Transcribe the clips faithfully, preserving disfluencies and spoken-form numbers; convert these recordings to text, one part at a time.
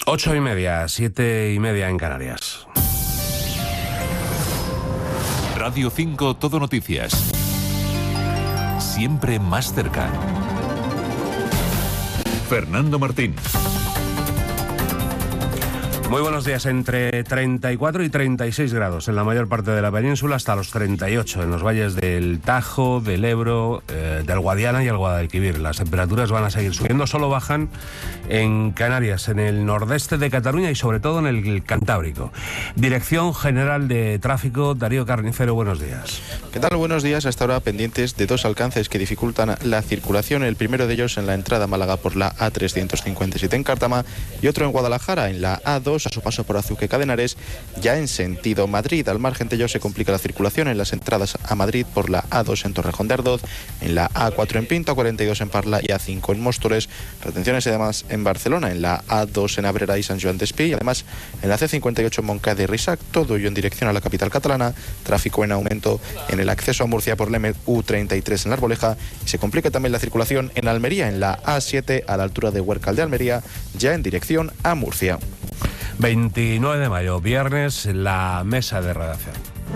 Ocho y media, siete y media en Canarias. Radio cinco Todo Noticias. Siempre más cerca. Fernando Martín. Muy buenos días. Entre treinta y cuatro y treinta y seis grados en la mayor parte de la península, hasta los treinta y ocho en los valles del Tajo, del Ebro, eh, del Guadiana y el Guadalquivir. Las temperaturas van a seguir subiendo, solo bajan en Canarias, en el nordeste de Cataluña y sobre todo en el Cantábrico. Dirección General de Tráfico, Darío Carnicero, buenos días. ¿Qué tal? Buenos días. Hasta ahora pendientes de dos alcances que dificultan la circulación. El primero de ellos en la entrada a Málaga por la A trescientos cincuenta y siete en Cártama y otro en Guadalajara en la A dos a su paso por Azuque Cadenares, ya en sentido Madrid. Al margen de ello se complica la circulación en las entradas a Madrid por la A dos en Torrejón de Ardoz, en la A cuatro en Pinto, A cuarenta y dos en Parla y A cinco en Móstoles. Retenciones además en Barcelona, en la A dos en Abrera y Sant Joan d'Espí, y además en la C cincuenta y ocho en Montcada y Risac, todo ello en dirección a la capital catalana. Tráfico en aumento en el acceso a Murcia por la U treinta y tres en La Arboleja, y se complica también la circulación en Almería, en la A siete a la altura de Huércal de Almería, ya en dirección a Murcia. veintinueve de mayo, viernes, la mesa de redacción.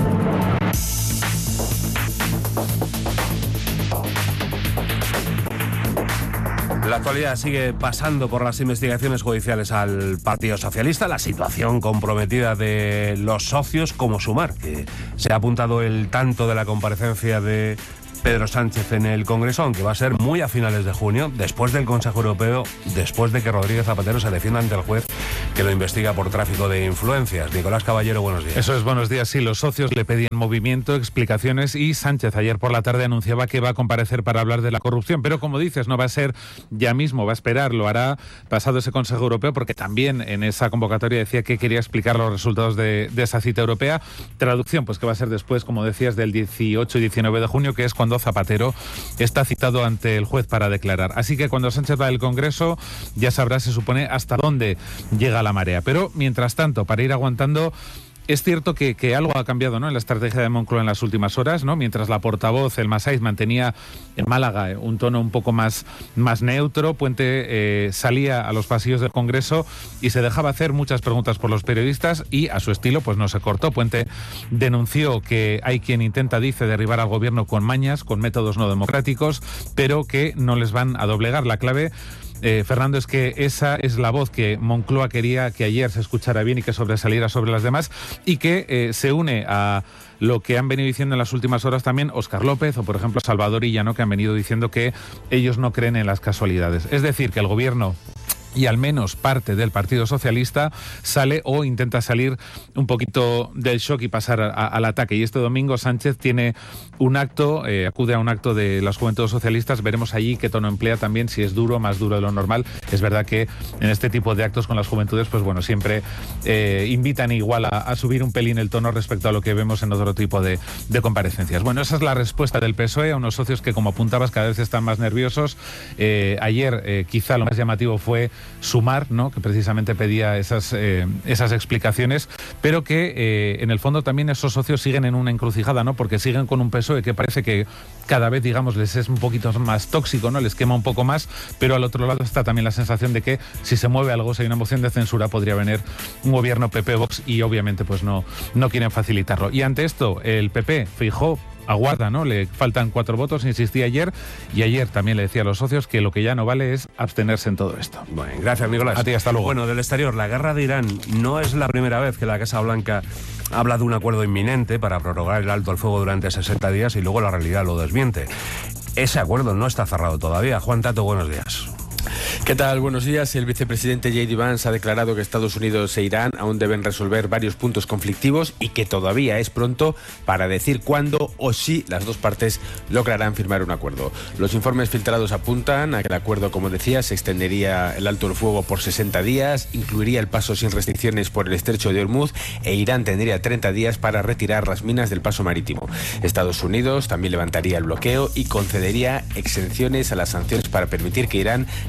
La actualidad sigue pasando por las investigaciones judiciales al Partido Socialista, la situación comprometida de los socios, como Sumar, que se ha apuntado el tanto de la comparecencia de Pedro Sánchez en el Congreso, aunque va a ser muy a finales de junio, después del Consejo Europeo, después de que Rodríguez Zapatero se defienda ante el juez que lo investiga por tráfico de influencias. Nicolás Caballero, buenos días. Eso es, buenos días. Sí, los socios le pedían movimiento, explicaciones, y Sánchez ayer por la tarde anunciaba que va a comparecer para hablar de la corrupción, pero como dices, no va a ser ya mismo, va a esperar, lo hará pasado ese Consejo Europeo, porque también en esa convocatoria decía que quería explicar los resultados de, de esa cita europea. Traducción, pues que va a ser después, como decías, del dieciocho y diecinueve de junio, que es cuando Zapatero está citado ante el juez para declarar. Así que cuando Sánchez va al Congreso ya sabrá, se supone, hasta dónde llega la marea. Pero mientras tanto, para ir aguantando, es cierto que, que algo ha cambiado, ¿no?, en la estrategia de Moncloa en las últimas horas, ¿no? Mientras la portavoz, el Masaiz, mantenía en Málaga un tono un poco más, más neutro, Puente eh, salía a los pasillos del Congreso y se dejaba hacer muchas preguntas por los periodistas y a su estilo pues no se cortó. Puente denunció que hay quien intenta, dice, derribar al gobierno con mañas, con métodos no democráticos, pero que no les van a doblegar. La clave, Eh, Fernando, es que esa es la voz que Moncloa quería que ayer se escuchara bien y que sobresaliera sobre las demás, y que eh, se une a lo que han venido diciendo en las últimas horas también Óscar López o, por ejemplo, Salvador Illa, ¿no?, que han venido diciendo que ellos no creen en las casualidades. Es decir, que el gobierno y al menos parte del Partido Socialista sale o intenta salir un poquito del shock y pasar a, a, al ataque. Y este domingo Sánchez tiene un acto, eh, acude a un acto de las Juventudes Socialistas. Veremos allí qué tono emplea también, si es duro, más duro de lo normal. Es verdad que en este tipo de actos con las juventudes, pues bueno, siempre eh, invitan igual a, a subir un pelín el tono respecto a lo que vemos en otro tipo de, de comparecencias. Bueno, esa es la respuesta del P S O E a unos socios que, como apuntabas, cada vez están más nerviosos. Eh, ayer eh, quizá lo más llamativo fue Sumar, ¿no?, que precisamente pedía esas, eh, esas explicaciones, pero que eh, en el fondo también esos socios siguen en una encrucijada, ¿no?, porque siguen con un P S O E que parece que cada vez, digamos, les es un poquito más tóxico, ¿no?, les quema un poco más, pero al otro lado está también la sensación de que si se mueve algo, si hay una moción de censura, podría venir un gobierno P P-Vox y obviamente pues no, no quieren facilitarlo. Y ante esto, el P P, Feijóo, aguarda, ¿no? Le faltan cuatro votos, insistí ayer, y ayer también le decía a los socios que lo que ya no vale es abstenerse en todo esto. Bueno, gracias, Nicolás. A ti, hasta luego. Bueno, del exterior, la guerra de Irán no es la primera vez que la Casa Blanca habla de un acuerdo inminente para prorrogar el alto al fuego durante sesenta días y luego la realidad lo desmiente. Ese acuerdo no está cerrado todavía. Juan Tato, buenos días. ¿Qué tal? Buenos días. El vicepresidente J D Vance ha declarado que Estados Unidos e Irán aún deben resolver varios puntos conflictivos y que todavía es pronto para decir cuándo o si las dos partes lograrán firmar un acuerdo. Los informes filtrados apuntan a que el acuerdo, como decía, se extendería el alto el fuego por sesenta días, incluiría el paso sin restricciones por el estrecho de Hormuz e Irán tendría treinta días para retirar las minas del paso marítimo. Estados Unidos también levantaría el bloqueo y concedería exenciones a las sanciones para permitir que Irán reanude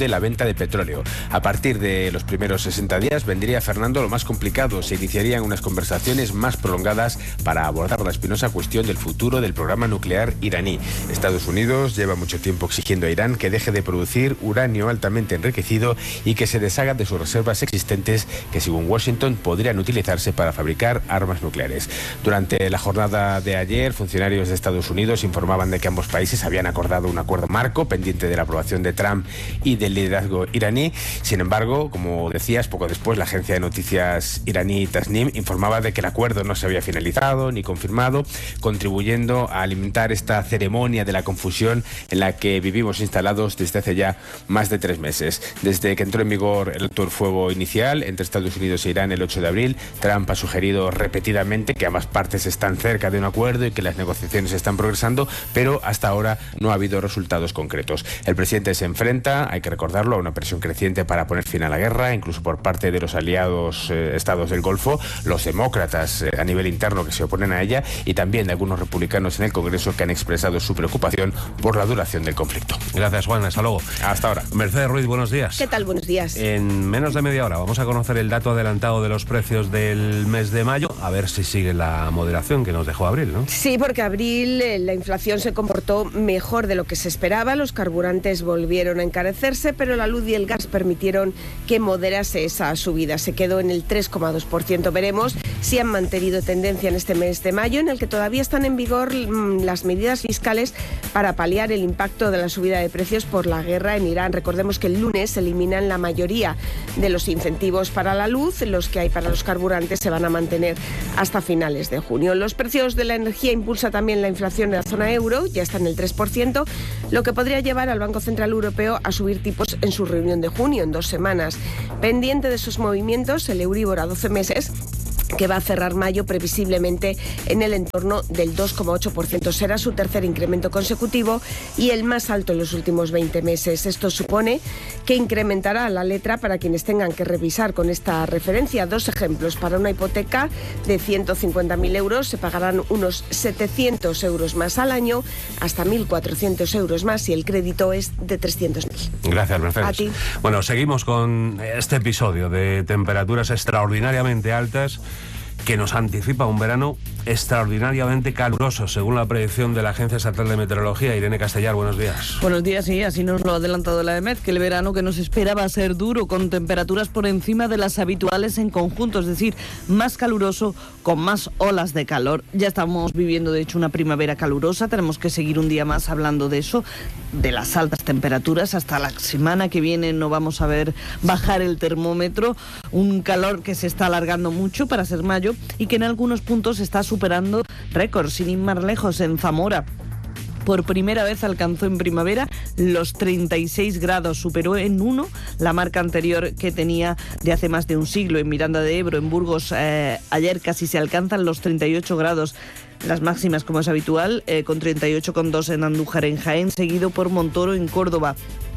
de la venta de petróleo. A partir de los primeros sesenta días vendría, Fernando, lo más complicado. Se iniciarían unas conversaciones más prolongadas para abordar la espinosa cuestión del futuro del programa nuclear iraní. Estados Unidos lleva mucho tiempo exigiendo a Irán que deje de producir uranio altamente enriquecido y que se deshaga de sus reservas existentes, que según Washington podrían utilizarse para fabricar armas nucleares. Durante la jornada de ayer, funcionarios de Estados Unidos informaban de que ambos países habían acordado un acuerdo marco pendiente de la aprobación de Trump y del liderazgo iraní. Sin embargo, como decías, poco después la agencia de noticias iraní Tasnim informaba de que el acuerdo no se había finalizado ni confirmado, contribuyendo a alimentar esta ceremonia de la confusión en la que vivimos instalados desde hace ya más de tres meses. Desde que entró en vigor el alto el fuego inicial entre Estados Unidos e Irán el ocho de abril, Trump ha sugerido repetidamente que ambas partes están cerca de un acuerdo y que las negociaciones están progresando, pero hasta ahora no ha habido resultados concretos. El presidente se enfrenta, hay que recordarlo, a una presión creciente para poner fin a la guerra, incluso por parte de los aliados eh, estados del Golfo, los demócratas eh, a nivel interno que se oponen a ella, y también de algunos republicanos en el Congreso que han expresado su preocupación por la duración del conflicto. Gracias, Juan. Hasta luego. Hasta ahora. Mercedes Ruiz, buenos días. ¿Qué tal? Buenos días. En menos de media hora vamos a conocer el dato adelantado de los precios del mes de mayo, a ver si sigue la moderación que nos dejó abril, ¿no? Sí, porque abril eh, la inflación se comportó mejor de lo que se esperaba, los carburantes volvieron a encarecerse, pero la luz y el gas permitieron que moderase esa subida. Se quedó en el tres coma dos por ciento. Veremos si han mantenido tendencia en este mes de mayo, en el que todavía están en vigor mmm, las medidas fiscales para paliar el impacto de la subida de precios por la guerra en Irán. Recordemos que el lunes se eliminan la mayoría de los incentivos para la luz, los que hay para los carburantes se van a mantener hasta finales de junio. Los precios de la energía impulsa también la inflación en la zona euro, ya está en el tres por ciento, lo que podría llevar al Banco Central Europeo a subir tipos en su reunión de junio, en dos semanas. Pendiente de sus movimientos, el Euribor a doce meses, que va a cerrar mayo previsiblemente en el entorno del dos coma ocho por ciento. Será su tercer incremento consecutivo y el más alto en los últimos veinte meses. Esto supone que incrementará la letra para quienes tengan que revisar con esta referencia. Dos ejemplos. Para una hipoteca de ciento cincuenta mil euros se pagarán unos setecientos euros más al año, hasta mil cuatrocientos euros más si el crédito es de trescientos mil. Gracias, Mercedes. A ti. Bueno, seguimos con este episodio de temperaturas extraordinariamente altas que nos anticipa un verano extraordinariamente caluroso, según la predicción de la Agencia Estatal de Meteorología. Irene Castellar, buenos días. Buenos días, sí, así nos lo ha adelantado la E M E T, que el verano que nos espera va a ser duro, con temperaturas por encima de las habituales en conjunto, es decir, más caluroso, con más olas de calor. Ya estamos viviendo, de hecho, una primavera calurosa, tenemos que seguir un día más hablando de eso, de las altas temperaturas. Hasta la semana que viene no vamos a ver bajar el termómetro, un calor que se está alargando mucho para ser mayo y que en algunos puntos está superando récords, sin ir más lejos. En Zamora, por primera vez alcanzó en primavera los treinta y seis grados, superó en uno la marca anterior que tenía de hace más de un siglo. En Miranda de Ebro, en Burgos, eh, ayer casi se alcanzan los treinta y ocho grados. Las máximas, como es habitual, eh, con treinta y ocho coma dos en Andújar, en Jaén, seguido por Montoro, en Córdoba.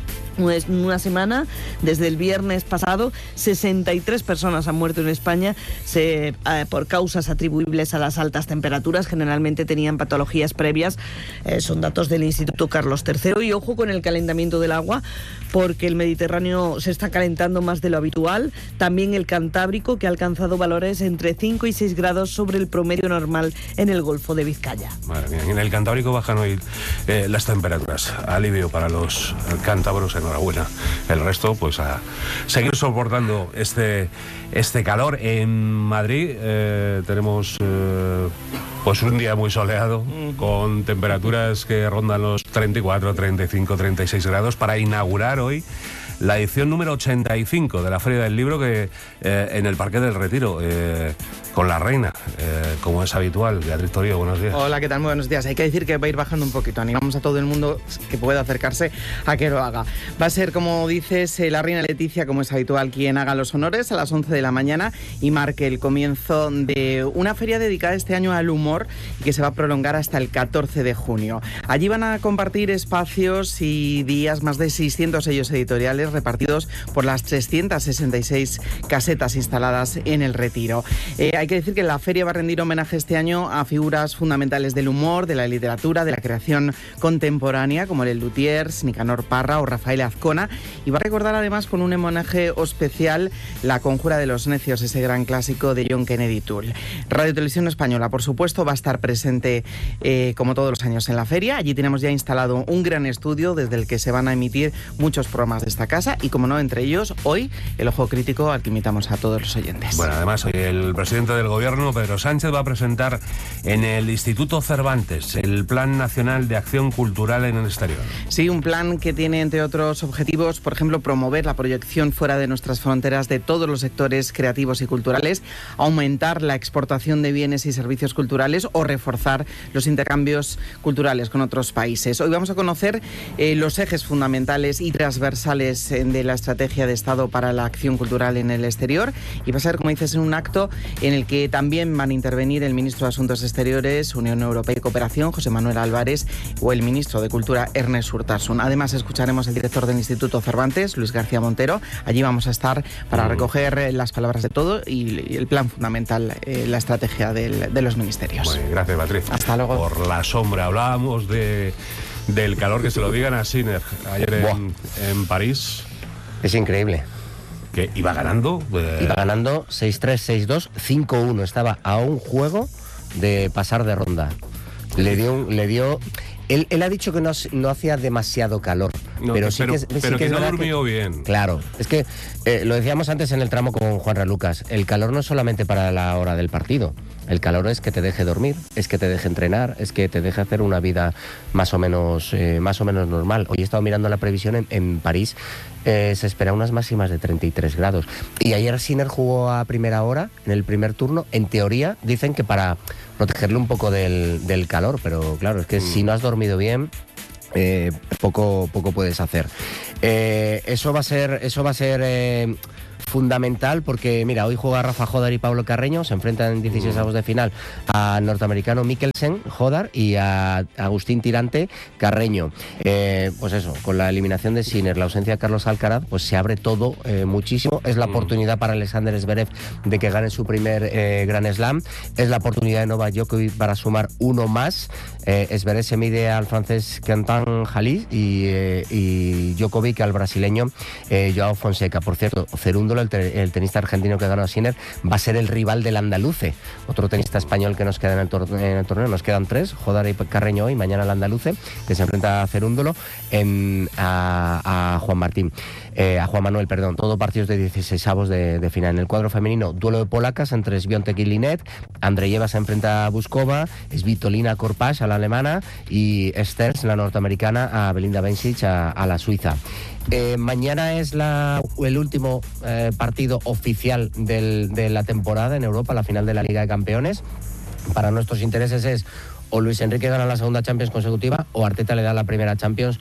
En una semana, desde el viernes pasado, sesenta y tres personas han muerto en España se, eh, por causas atribuibles a las altas temperaturas. Generalmente tenían patologías previas. Eh, son datos del Instituto Carlos tercero. Y ojo con el calentamiento del agua, porque el Mediterráneo se está calentando más de lo habitual. También el Cantábrico, que ha alcanzado valores entre cinco y seis grados sobre el promedio normal en el Golfo de Vizcaya. Madre mía, en el Cantábrico bajan hoy eh, las temperaturas. Alivio para los cántabros. Enhorabuena. El resto, pues a seguir soportando este, este calor. En Madrid eh, tenemos eh, pues un día muy soleado, con temperaturas que rondan los treinta y cuatro, treinta y cinco, treinta y seis grados, para inaugurar hoy la edición número ochenta y cinco de la Feria del Libro, que eh, en el Parque del Retiro, eh, con la reina, eh, como es habitual. Beatriz Torío, buenos días. Hola, ¿qué tal? Muy buenos días. Hay que decir que va a ir bajando un poquito. Animamos a todo el mundo que pueda acercarse a que lo haga. Va a ser, como dices, la reina Leticia, como es habitual, quien haga los honores a las once de la mañana y marque el comienzo de una feria dedicada este año al humor y que se va a prolongar hasta el catorce de junio. Allí van a compartir espacios y días más de seiscientos sellos editoriales repartidos por las trescientas sesenta y seis casetas instaladas en el Retiro. Eh, hay hay que decir que la feria va a rendir homenaje este año a figuras fundamentales del humor, de la literatura, de la creación contemporánea, como el Lutiers, Nicanor Parra o Rafael Azcona, y va a recordar además con un homenaje especial La Conjura de los Necios, ese gran clásico de John Kennedy Toole. Radio Televisión Española, por supuesto, va a estar presente eh, como todos los años en la feria. Allí tenemos ya instalado un gran estudio desde el que se van a emitir muchos programas de esta casa y, como no, entre ellos, hoy, el ojo crítico al que invitamos a todos los oyentes. Bueno, además, hoy el presidente del Gobierno, Pedro Sánchez, va a presentar en el Instituto Cervantes el Plan Nacional de Acción Cultural en el Exterior. Sí, un plan que tiene, entre otros objetivos, por ejemplo, promover la proyección fuera de nuestras fronteras de todos los sectores creativos y culturales, aumentar la exportación de bienes y servicios culturales o reforzar los intercambios culturales con otros países. Hoy vamos a conocer eh, los ejes fundamentales y transversales eh, de la estrategia de Estado para la acción cultural en el exterior, y va a ser, como dices, en un acto en el que también van a intervenir el ministro de Asuntos Exteriores, Unión Europea y Cooperación, José Manuel Álvarez, o el ministro de Cultura, Ernest Urtasun. Además, escucharemos al director del Instituto Cervantes, Luis García Montero. Allí vamos a estar para recoger las palabras de todo y el plan fundamental, eh, la estrategia del, de los ministerios. Bueno, gracias, Beatriz. Hasta luego. Por la sombra. Hablábamos de, del calor, que se lo digan a Sinner ayer en, en París. Es increíble. Que iba ganando. Eh... Iba ganando seis tres, seis dos, cinco uno. Estaba a un juego de pasar de ronda. Le dio... Un, le dio él, él ha dicho que no, no hacía demasiado calor. No, pero que, sí pero, que, sí pero que, que es no durmió que, bien. Claro, es que eh, lo decíamos antes en el tramo con Juan Ralucas. El calor no es solamente para la hora del partido. El calor es que te deje dormir, es que te deje entrenar, es que te deje hacer una vida más o menos, eh, más o menos normal. Hoy he estado mirando la previsión en, en París, eh, se espera unas máximas de treinta y tres grados. Y ayer Sinner jugó a primera hora, en el primer turno. En teoría dicen que para protegerle un poco del, del calor, pero claro, es que mm. si no has dormido bien, eh, poco, poco puedes hacer. Eh, eso va a ser, eso va a ser eh, fundamental, porque mira, hoy juega Rafa Jodar y Pablo Carreño, se enfrentan en dieciséis avos de final al norteamericano Mikkelsen, Jodar, y a Agustín Tirante, Carreño. Eh, pues eso, con la eliminación de Sinner, la ausencia de Carlos Alcaraz, pues se abre todo eh, muchísimo. Es la oportunidad para Alexander Zverev de que gane su primer eh, Grand Slam, es la oportunidad de Novak Djokovic para sumar uno más. Eh, Zverev se mide al francés Quentin Halys y, eh, y Djokovic al brasileño eh, Joao Fonseca. Por cierto, Cerúndolo, el, te, el tenista argentino que ganó a Sinner, va a ser el rival del andaluce, otro tenista español que nos queda en el, tor en el torneo. Nos quedan tres, Jodar y Carreño hoy, mañana el andaluce, que se enfrenta a Cerúndolo, en, a, a Juan Martín. Eh, a Juan Manuel, perdón, todo partidos de dieciséis avos de, de final. En el cuadro femenino, duelo de polacas entre Swiatek y Linet. Andreyeva se enfrenta a Buskova, Svitolina Korpach a la alemana y Sters, la norteamericana, a Belinda Bencic, a, a la suiza. Eh, mañana es la, el último eh, partido oficial del, de la temporada en Europa, la final de la Liga de Campeones. Para nuestros intereses es o Luis Enrique gana la segunda Champions consecutiva o Arteta le da la primera Champions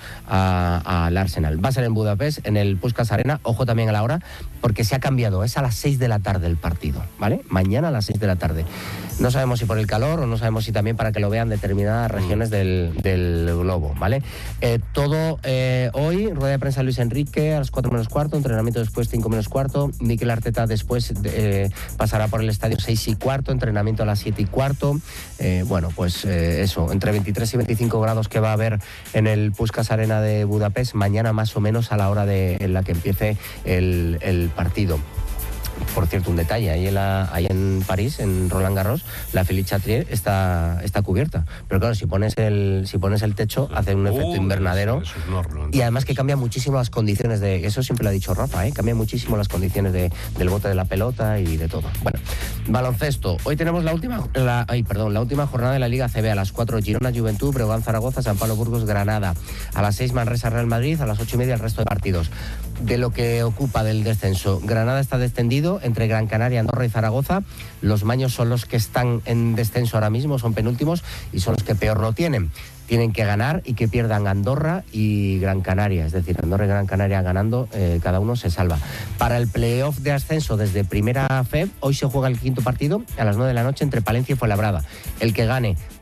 al Arsenal. Va a ser en Budapest, en el Puskás Arena. Ojo también a la hora, porque se ha cambiado. Es a las seis de la tarde el partido, ¿vale? Mañana a las seis de la tarde. No sabemos si por el calor o no sabemos si también para que lo vean determinadas regiones del, del globo, ¿vale? Eh, todo eh, hoy, rueda de prensa Luis Enrique a las cuatro menos cuarto, entrenamiento después cinco menos cuarto. Mikel Arteta después eh, pasará por el estadio seis y cuarto, entrenamiento a las siete y cuarto. Eh, bueno, pues eh, eso, entre veintitrés y veinticinco grados que va a haber en el Puskás Arena de Budapest mañana, más o menos a la hora de, en la que empiece el, el partido. Por cierto, un detalle, ahí en, la, ahí en París, en Roland Garros, la Philippe Chatrier está, está cubierta. Pero claro, si pones el, si pones el techo, hace un efecto uh, invernadero. Eso, eso es normal, y además que cambia muchísimo las condiciones de... Eso siempre lo ha dicho Rafa, ¿eh? Cambia muchísimo las condiciones de, del bote de la pelota y de todo. Bueno, baloncesto. Hoy tenemos la última, la, ay, perdón, la última jornada de la Liga C B. A las cuatro, Girona, Juventud, Breogán, Zaragoza, San Pablo, Burgos, Granada. A las seis, Manresa, Real Madrid. A las ocho y media, el resto de partidos. De lo que ocupa del descenso, Granada está descendido entre Gran Canaria, Andorra y Zaragoza. Los maños son los que están en descenso ahora mismo, son penúltimos y son los que peor lo tienen. Tienen que ganar y que pierdan Andorra y Gran Canaria, es decir, Andorra y Gran Canaria ganando, eh, cada uno se salva. Para el playoff de ascenso desde Primera F E B, hoy se juega el quinto partido a las nueve de la noche entre Palencia y Fuenlabrada. El que gane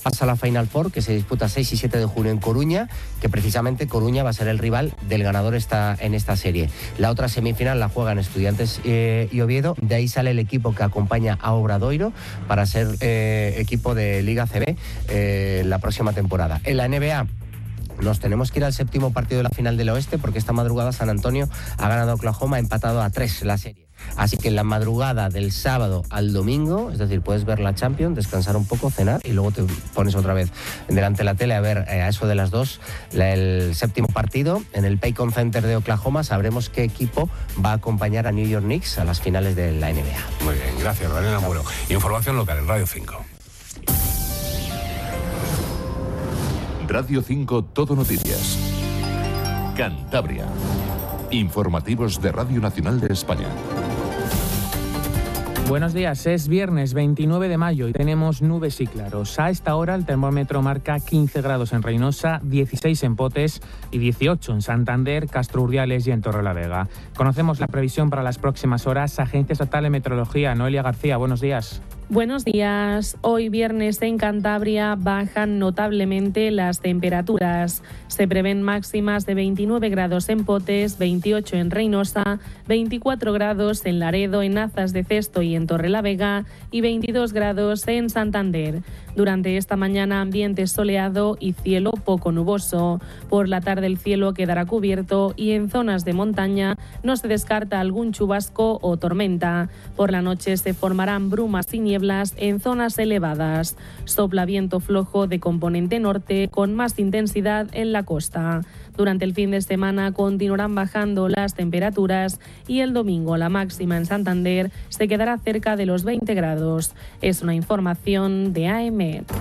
pasa a la Final Four, que se disputa seis y siete de junio en Coruña, que precisamente Coruña va a ser el rival del ganador esta, en esta serie. La otra semifinal la juegan Estudiantes eh, y Oviedo, de ahí sale el equipo que acompaña a Obradoiro para ser eh, equipo de Liga C B eh, la próxima temporada. En la N B A nos tenemos que ir al séptimo partido de la final del oeste, porque esta madrugada San Antonio ha ganado a Oklahoma, ha empatado a tres la serie. Así que en la madrugada del sábado al domingo, es decir, puedes ver la Champions, descansar un poco, cenar y luego te pones otra vez delante de la tele a ver eh, a eso de las dos la, el séptimo partido. En el Paycon Center de Oklahoma sabremos qué equipo va a acompañar a New York Knicks a las finales de la N B A. Muy bien, gracias, Lorena Amuro. Información local en Radio cinco. Radio cinco Todo Noticias. Cantabria. Informativos de Radio Nacional de España. Buenos días, es viernes veintinueve de mayo y tenemos nubes y claros. A esta hora el termómetro marca quince grados en Reynosa, dieciséis en Potes y dieciocho en Santander, Castro Urdiales y en Torrelavega. Conocemos la previsión para las próximas horas. Agencia Estatal de Meteorología, Noelia García, buenos días. Buenos días. Hoy viernes en Cantabria bajan notablemente las temperaturas. Se prevén máximas de veintinueve grados en Potes, veintiocho en Reynosa, veinticuatro grados en Laredo, en Azas de Cesto y en Torrelavega y veintidós grados en Santander. Durante esta mañana ambiente soleado y cielo poco nuboso. Por la tarde el cielo quedará cubierto y en zonas de montaña no se descarta algún chubasco o tormenta. Por la noche se formarán brumas y nieblas en zonas elevadas. Sopla viento flojo de componente norte con más intensidad en la costa. Durante el fin de semana continuarán bajando las temperaturas y el domingo la máxima en Santander se quedará cerca de los veinte grados. Es una información de A M E.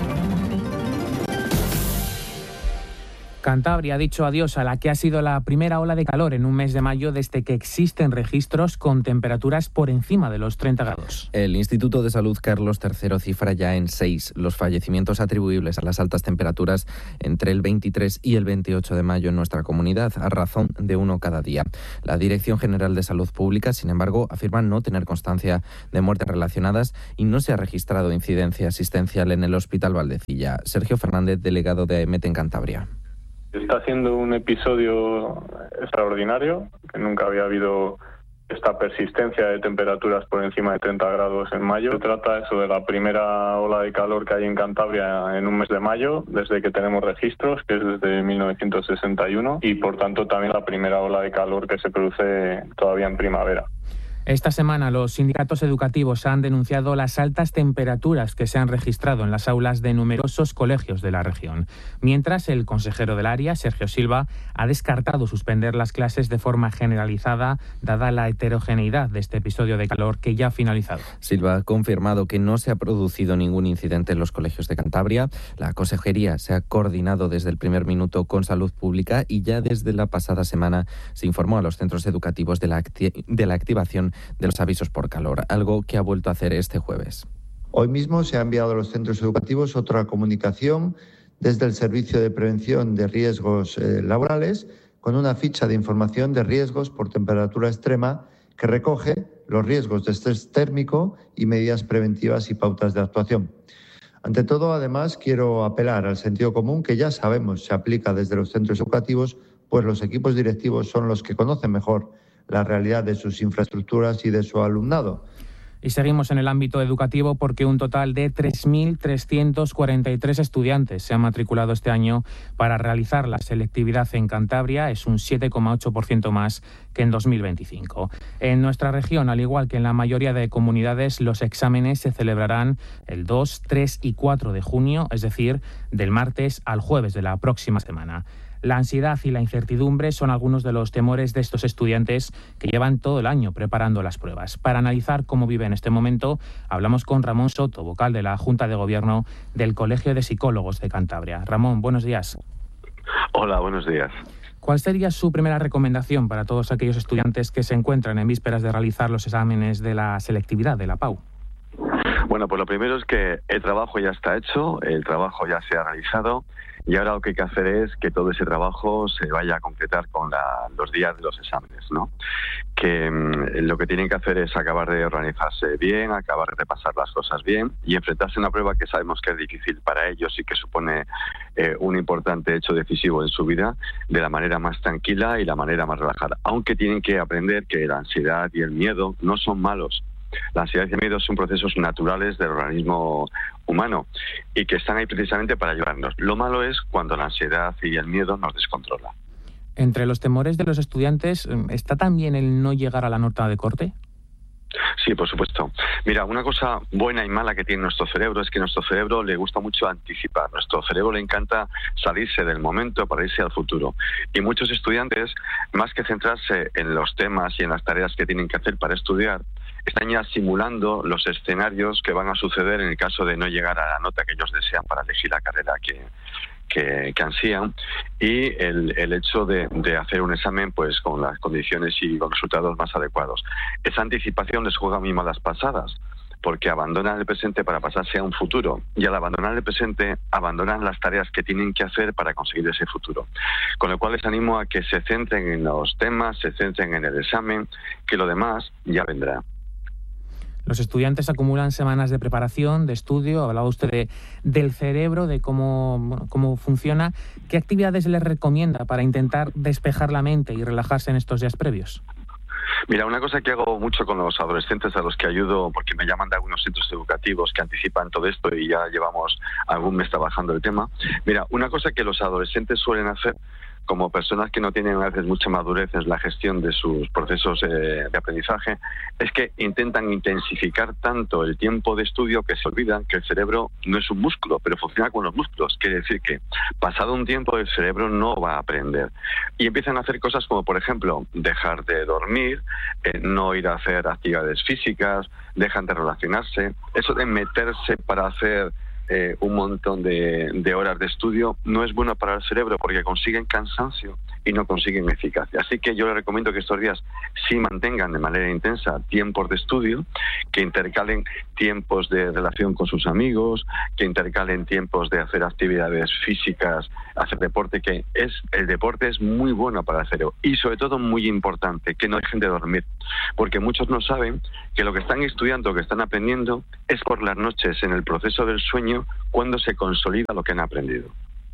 Cantabria ha dicho adiós a la que ha sido la primera ola de calor en un mes de mayo desde que existen registros con temperaturas por encima de los treinta grados. El Instituto de Salud Carlos tercero cifra ya en seis los fallecimientos atribuibles a las altas temperaturas entre el veintitrés y el veintiocho de mayo en nuestra comunidad, a razón de uno cada día. La Dirección General de Salud Pública, sin embargo, afirma no tener constancia de muertes relacionadas y no se ha registrado incidencia asistencial en el Hospital Valdecilla. Sergio Fernández, delegado de A M E T en Cantabria. Está siendo un episodio extraordinario, que nunca había habido esta persistencia de temperaturas por encima de treinta grados en mayo. Se trata eso de la primera ola de calor que hay en Cantabria en un mes de mayo, desde que tenemos registros, que es desde mil novecientos sesenta y uno, y por tanto también la primera ola de calor que se produce todavía en primavera. Esta semana los sindicatos educativos han denunciado las altas temperaturas que se han registrado en las aulas de numerosos colegios de la región. Mientras, el consejero del área, Sergio Silva, ha descartado suspender las clases de forma generalizada, dada la heterogeneidad de este episodio de calor que ya ha finalizado. Silva ha confirmado que no se ha producido ningún incidente en los colegios de Cantabria. La consejería se ha coordinado desde el primer minuto con Salud Pública y ya desde la pasada semana se informó a los centros educativos de la, acti- de la activación de los avisos por calor, algo que ha vuelto a hacer este jueves. Hoy mismo se ha enviado a los centros educativos otra comunicación desde el Servicio de Prevención de Riesgos eh, Laborales con una ficha de información de riesgos por temperatura extrema que recoge los riesgos de estrés térmico y medidas preventivas y pautas de actuación. Ante todo, además, quiero apelar al sentido común que ya sabemos se aplica desde los centros educativos, pues los equipos directivos son los que conocen mejor la realidad de sus infraestructuras y de su alumnado. Y seguimos en el ámbito educativo porque un total de tres mil trescientos cuarenta y tres estudiantes se han matriculado este año para realizar la selectividad en Cantabria. Es un siete coma ocho por ciento más que en dos mil veinticinco. En nuestra región, al igual que en la mayoría de comunidades, los exámenes se celebrarán el dos, tres y cuatro de junio, es decir, del martes al jueves de la próxima semana. La ansiedad y la incertidumbre son algunos de los temores de estos estudiantes que llevan todo el año preparando las pruebas. Para analizar cómo vive en este momento, hablamos con Ramón Soto, vocal de la Junta de Gobierno del Colegio de Psicólogos de Cantabria. Ramón, buenos días. Hola, buenos días. ¿Cuál sería su primera recomendación para todos aquellos estudiantes que se encuentran en vísperas de realizar los exámenes de la selectividad de la P A U? Bueno, pues lo primero es que el trabajo ya está hecho, el trabajo ya se ha realizado y ahora lo que hay que hacer es que todo ese trabajo se vaya a concretar con la, los días de los exámenes, ¿no? que mm, lo que tienen que hacer es acabar de organizarse bien, acabar de repasar las cosas bien y enfrentarse a una prueba que sabemos que es difícil para ellos y que supone eh, un importante hecho decisivo en su vida, de la manera más tranquila y la manera más relajada. Aunque tienen que aprender que la ansiedad y el miedo no son malos. La ansiedad y el miedo son procesos naturales del organismo humano y que están ahí precisamente para ayudarnos. Lo malo es cuando la ansiedad y el miedo nos descontrolan. Entre los temores de los estudiantes, ¿está también el no llegar a la nota de corte? Sí, por supuesto. Mira, una cosa buena y mala que tiene nuestro cerebro es que a nuestro cerebro le gusta mucho anticipar. Nuestro cerebro le encanta salirse del momento para irse al futuro. Y muchos estudiantes, más que centrarse en los temas y en las tareas que tienen que hacer para estudiar, están ya simulando los escenarios que van a suceder en el caso de no llegar a la nota que ellos desean para elegir la carrera que, que, que ansían, y el, el hecho de, de hacer un examen pues con las condiciones y los resultados más adecuados. Esa anticipación les juega muy malas pasadas, porque abandonan el presente para pasarse a un futuro, y al abandonar el presente abandonan las tareas que tienen que hacer para conseguir ese futuro. Con lo cual les animo a que se centren en los temas, se centren en el examen, que lo demás ya vendrá. Los estudiantes acumulan semanas de preparación, de estudio. Hablaba usted de, del cerebro, de cómo, bueno, cómo funciona. ¿Qué actividades les recomienda para intentar despejar la mente y relajarse en estos días previos? Mira, una cosa que hago mucho con los adolescentes a los que ayudo, porque me llaman de algunos centros educativos que anticipan todo esto y ya llevamos algún mes trabajando el tema. Mira, una cosa que los adolescentes suelen hacer, como personas que no tienen a veces mucha madurez en la gestión de sus procesos eh, de aprendizaje, es que intentan intensificar tanto el tiempo de estudio que se olvidan que el cerebro no es un músculo, pero funciona con los músculos. Quiere decir que pasado un tiempo el cerebro no va a aprender. Y empiezan a hacer cosas como, por ejemplo, dejar de dormir, eh, no ir a hacer actividades físicas, dejan de relacionarse. Eso de meterse para hacer Eh, un montón de, de horas de estudio no es bueno para el cerebro, porque consiguen cansancio y no consiguen eficacia. Así que yo les recomiendo que estos días sí mantengan de manera intensa tiempos de estudio, que intercalen tiempos de relación con sus amigos, que intercalen tiempos de hacer actividades físicas, hacer deporte, que es el deporte es muy bueno para el cerebro, y sobre todo muy importante, que no dejen de dormir, porque muchos no saben que lo que están estudiando, que están aprendiendo, es por las noches, en el proceso del sueño, cuando se consolida lo que han aprendido.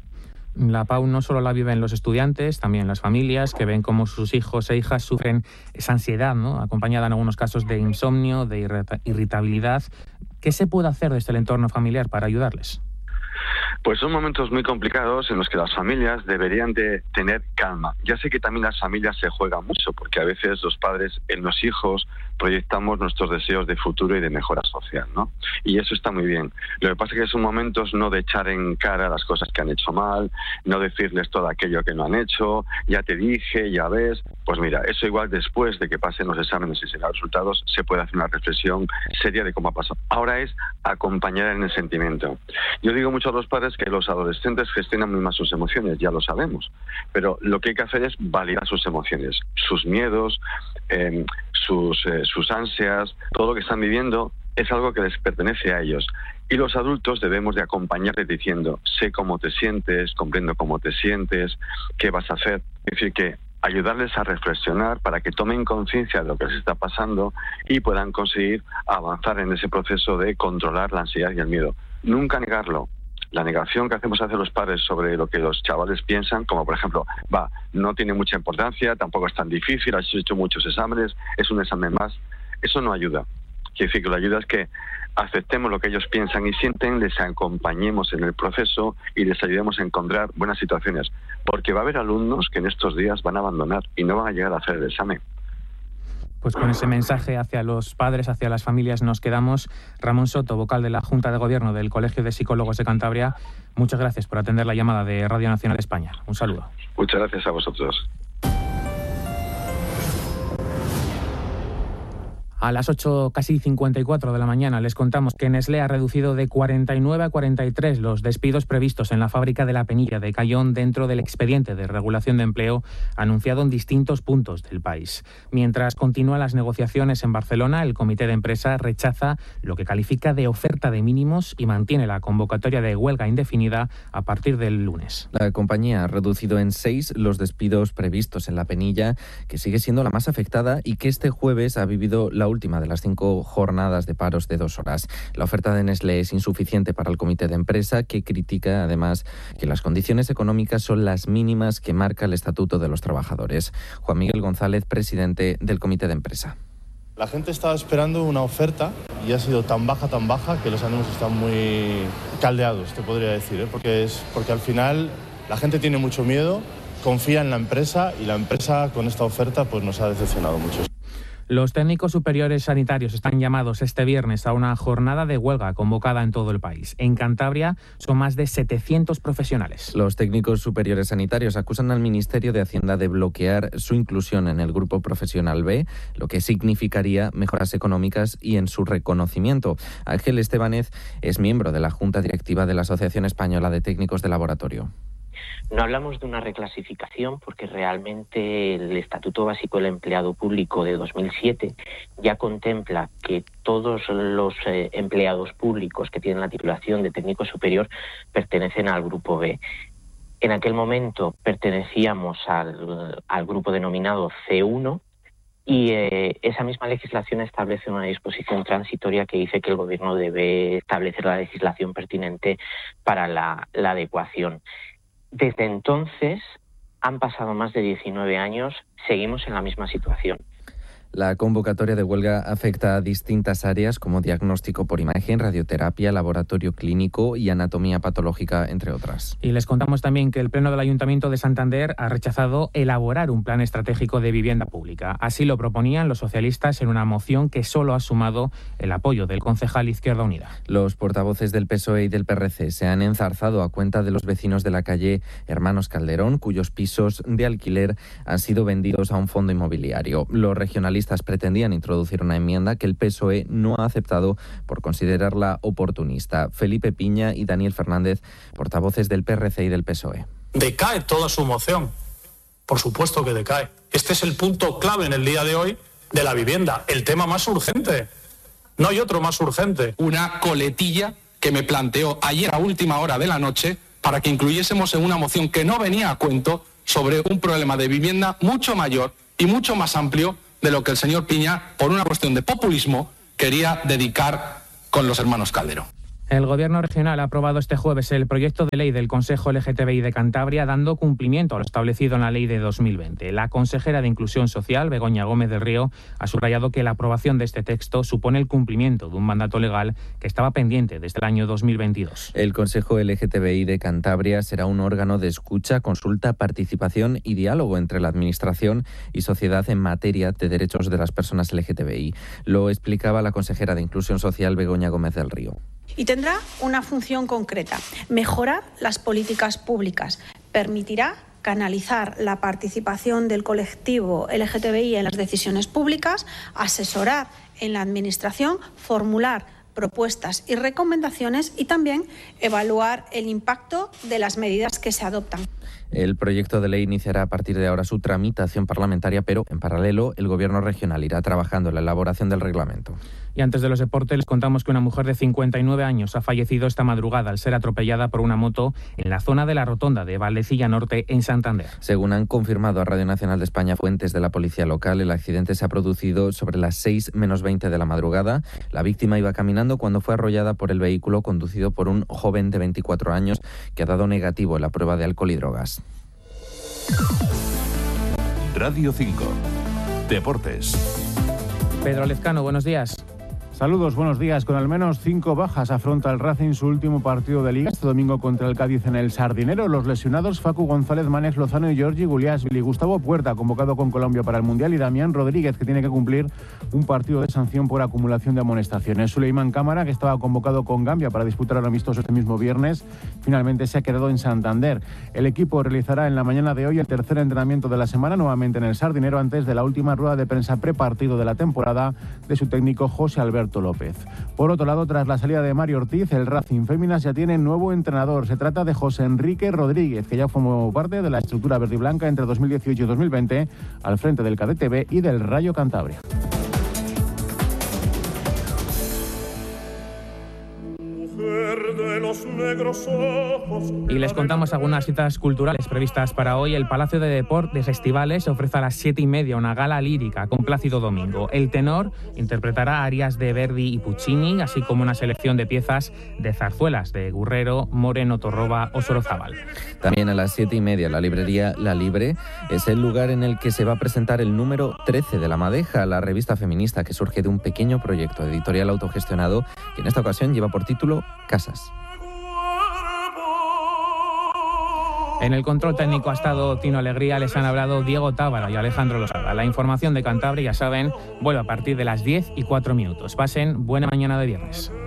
La P A U no solo la viven los estudiantes, también las familias, que ven cómo sus hijos e hijas sufren esa ansiedad, ¿no?, acompañada en algunos casos de insomnio, de irrita- irritabilidad. ¿Qué se puede hacer desde el entorno familiar para ayudarles? Pues son momentos muy complicados en los que las familias deberían de tener calma. Ya sé que también las familias se juegan mucho, porque a veces los padres en los hijos proyectamos nuestros deseos de futuro y de mejora social, ¿no? Y eso está muy bien. Lo que pasa es que son momentos no de echar en cara las cosas que han hecho mal, no decirles todo aquello que no han hecho, ya te dije, ya ves. Pues mira, eso igual después de que pasen los exámenes y se den los resultados, se puede hacer una reflexión seria de cómo ha pasado. Ahora es acompañar en el sentimiento. Yo digo mucho a los padres que los adolescentes gestionan muy mal sus emociones, ya lo sabemos, pero lo que hay que hacer es validar sus emociones, sus miedos, eh, sus, eh, sus ansias, todo lo que están viviendo es algo que les pertenece a ellos. Y los adultos debemos de acompañarles diciendo, sé cómo te sientes, comprendo cómo te sientes, qué vas a hacer. Es decir, que ayudarles a reflexionar para que tomen conciencia de lo que les está pasando y puedan conseguir avanzar en ese proceso de controlar la ansiedad y el miedo. Nunca negarlo. La negación que hacemos hacia los padres sobre lo que los chavales piensan, como por ejemplo, va, no tiene mucha importancia, tampoco es tan difícil, has hecho muchos exámenes, es un examen más, eso no ayuda. Quiere decir que lo que ayuda es que aceptemos lo que ellos piensan y sienten, les acompañemos en el proceso y les ayudemos a encontrar buenas situaciones, porque va a haber alumnos que en estos días van a abandonar y no van a llegar a hacer el examen. Pues con ese mensaje hacia los padres, hacia las familias nos quedamos. Ramón Soto, vocal de la Junta de Gobierno del Colegio de Psicólogos de Cantabria, muchas gracias por atender la llamada de Radio Nacional de España. Un saludo. Muchas gracias a vosotros. A las ocho, casi cincuenta y cuatro de la mañana, les contamos que Nestlé ha reducido de cuarenta y nueve a cuarenta y tres los despidos previstos en la fábrica de La Penilla de Cayón dentro del expediente de regulación de empleo anunciado en distintos puntos del país. Mientras continúan las negociaciones en Barcelona, el comité de empresa rechaza lo que califica de oferta de mínimos y mantiene la convocatoria de huelga indefinida a partir del lunes. La compañía ha reducido en seis los despidos previstos en La Penilla, que sigue siendo la más afectada y que este jueves ha vivido la última de las cinco jornadas de paros de dos horas. La oferta de Nestlé es insuficiente para el comité de empresa, que critica además que las condiciones económicas son las mínimas que marca el Estatuto de los Trabajadores. Juan Miguel González, presidente del comité de empresa. La gente estaba esperando una oferta y ha sido tan baja, tan baja, que los ánimos están muy caldeados, te podría decir, ¿eh? porque, es, porque al final la gente tiene mucho miedo, confía en la empresa y la empresa con esta oferta pues nos ha decepcionado mucho. Los técnicos superiores sanitarios están llamados este viernes a una jornada de huelga convocada en todo el país. En Cantabria son más de setecientos profesionales. Los técnicos superiores sanitarios acusan al Ministerio de Hacienda de bloquear su inclusión en el Grupo Profesional B, lo que significaría mejoras económicas y en su reconocimiento. Ángel Estebanez es miembro de la Junta Directiva de la Asociación Española de Técnicos de Laboratorio. No hablamos de una reclasificación porque realmente el Estatuto Básico del Empleado Público de dos mil siete ya contempla que todos los eh, empleados públicos que tienen la titulación de técnico superior pertenecen al Grupo B. En aquel momento pertenecíamos al, al grupo denominado C uno y eh, esa misma legislación establece una disposición transitoria que dice que el Gobierno debe establecer la legislación pertinente para la, la adecuación. Desde entonces han pasado más de diecinueve años, seguimos en la misma situación. La convocatoria de huelga afecta a distintas áreas como diagnóstico por imagen, radioterapia, laboratorio clínico y anatomía patológica, entre otras. Y les contamos también que el Pleno del Ayuntamiento de Santander ha rechazado elaborar un plan estratégico de vivienda pública. Así lo proponían los socialistas en una moción que solo ha sumado el apoyo del concejal Izquierda Unida. Los portavoces del P S O E y del P R C se han enzarzado a cuenta de los vecinos de la calle Hermanos Calderón, cuyos pisos de alquiler han sido vendidos a un fondo inmobiliario. Los regionalistas pretendían introducir una enmienda que el P S O E no ha aceptado por considerarla oportunista. Felipe Piña y Daniel Fernández, portavoces del P R C y del P S O E. Decae toda su moción. Por supuesto que decae. Este es el punto clave en el día de hoy de la vivienda, el tema más urgente. No hay otro más urgente. Una coletilla que me planteó ayer a última hora de la noche para que incluyésemos en una moción que no venía a cuento sobre un problema de vivienda mucho mayor y mucho más amplio de lo que el señor Piña, por una cuestión de populismo, quería dedicar con los hermanos Calderón. El Gobierno regional ha aprobado este jueves el proyecto de ley del Consejo L G T B I de Cantabria, dando cumplimiento a lo establecido en la ley de dos mil veinte. La consejera de Inclusión Social, Begoña Gómez del Río, ha subrayado que la aprobación de este texto supone el cumplimiento de un mandato legal que estaba pendiente desde el año dos mil veintidós. El Consejo L G T B I de Cantabria será un órgano de escucha, consulta, participación y diálogo entre la Administración y sociedad en materia de derechos de las personas L G T B I. Lo explicaba la consejera de Inclusión Social, Begoña Gómez del Río. Y tendrá una función concreta: mejorar las políticas públicas, permitirá canalizar la participación del colectivo L G T B I en las decisiones públicas, asesorar en la Administración, formular propuestas y recomendaciones y también evaluar el impacto de las medidas que se adoptan. El proyecto de ley iniciará a partir de ahora su tramitación parlamentaria, pero en paralelo el Gobierno regional irá trabajando en la elaboración del reglamento. Y antes de los deportes les contamos que una mujer de cincuenta y nueve años ha fallecido esta madrugada al ser atropellada por una moto en la zona de la rotonda de Valdecilla Norte, en Santander. Según han confirmado a Radio Nacional de España fuentes de la policía local, el accidente se ha producido sobre las seis menos veinte de la madrugada. La víctima iba caminando cuando fue arrollada por el vehículo conducido por un joven de veinticuatro años que ha dado negativo en la prueba de alcohol y drogas. Radio cinco. Deportes. Pedro Lezcano, buenos días. Saludos, buenos días. Con al menos cinco bajas afronta el Racing su último partido de Liga este domingo contra el Cádiz en el Sardinero. Los lesionados Facu González, Manex Lozano y Giorgi Guliashvili. Gustavo Puerta, convocado con Colombia para el Mundial, y Damián Rodríguez, que tiene que cumplir un partido de sanción por acumulación de amonestaciones. Suleiman Cámara, que estaba convocado con Gambia para disputar el amistoso este mismo viernes, finalmente se ha quedado en Santander. El equipo realizará en la mañana de hoy el tercer entrenamiento de la semana, nuevamente en el Sardinero, antes de la última rueda de prensa prepartido de la temporada de su técnico José Alberto López. Por otro lado, tras la salida de Mario Ortiz, el Racing Féminas ya tiene nuevo entrenador. Se trata de José Enrique Rodríguez, que ya formó parte de la estructura verde y blanca entre dos mil dieciocho y dos mil veinte, al frente del Cadete B y del Rayo Cantabria. Y les contamos algunas citas culturales previstas para hoy. El Palacio de Deportes Estivales ofrece a las siete y media una gala lírica con Plácido Domingo. El tenor interpretará arias de Verdi y Puccini, así como una selección de piezas de zarzuelas de Gurrero, Moreno Torroba o Sorozábal. También a las siete y media la librería La Libre es el lugar en el que se va a presentar el número trece de La Madeja, la revista feminista que surge de un pequeño proyecto editorial autogestionado que en esta ocasión lleva por título Casas. En el control técnico ha estado Tino Alegría, les han hablado Diego Tábara y Alejandro Losada. La información de Cantabria, ya saben, vuelve a partir de las diez y cuatro minutos. Pasen buena mañana de viernes.